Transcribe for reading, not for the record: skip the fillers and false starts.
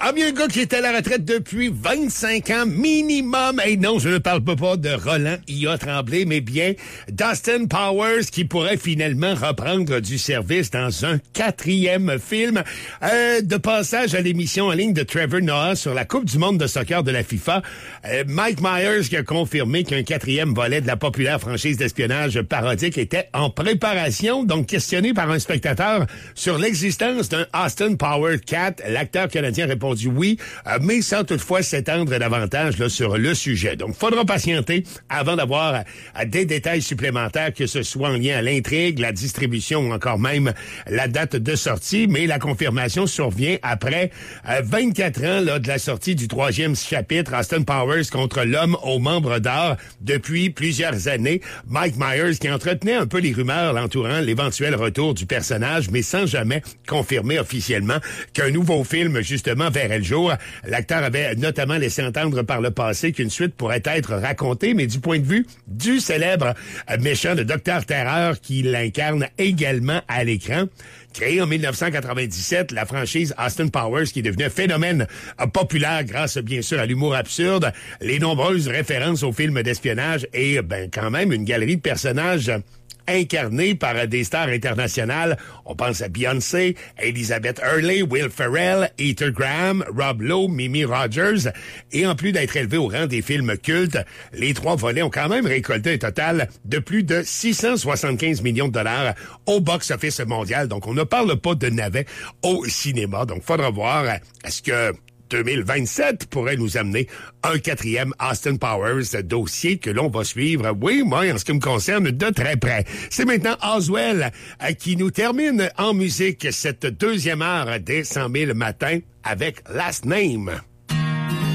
Ah bien, un gars qui était à la retraite depuis 25 ans minimum. Et non, je ne parle pas de Roland I.A. Tremblay, mais bien d'Austin Powers qui pourrait finalement reprendre du service dans un 4e film. De passage à l'émission en ligne de Trevor Noah sur la Coupe du monde de soccer de la FIFA, Mike Myers qui a confirmé qu'un 4e volet de la populaire franchise d'espionnage parodique était en préparation. Donc, questionné par un spectateur sur l'existence d'un Austin Powers 4, l'acteur canadien a répondu oui, mais sans toutefois s'étendre davantage là, sur le sujet. Donc, faudra patienter avant d'avoir des détails supplémentaires, que ce soit en lien à l'intrigue, la distribution ou encore même la date de sortie. Mais la confirmation survient après 24 ans là, de la sortie du 3e chapitre, Austin Powers contre l'homme aux membres d'or. Depuis plusieurs années, Mike Myers qui entretenait un peu les rumeurs l'entourant l'éventuel retour du personnage, mais sans jamais confirmer officiellement qu'un nouveau film, justement, verrait le jour. L'acteur avait notamment laissé entendre par le passé qu'une suite pourrait être racontée, mais du point de vue du célèbre méchant de Dr. Terreur qui l'incarne également à l'écran. Créé en 1997, la franchise Austin Powers qui est devenue un phénomène populaire grâce bien sûr à l'humour absurde, les nombreuses références aux films d'espionnage et quand même une galerie de personnages incarné par des stars internationales. On pense à Beyoncé, Elizabeth Hurley, Will Ferrell, Heather Graham, Rob Lowe, Mimi Rogers. Et en plus d'être élevé au rang des films cultes, les 3 volets ont quand même récolté un total de plus de 675 millions de dollars au box-office mondial. Donc, on ne parle pas de navet au cinéma. Donc, faudra voir est-ce que 2027 pourrait nous amener un 4e Austin Powers, dossier que l'on va suivre, oui, moi, en ce qui me concerne, de très près. C'est maintenant Oswell qui nous termine en musique cette 2e heure des 100 000 matins avec Last Name.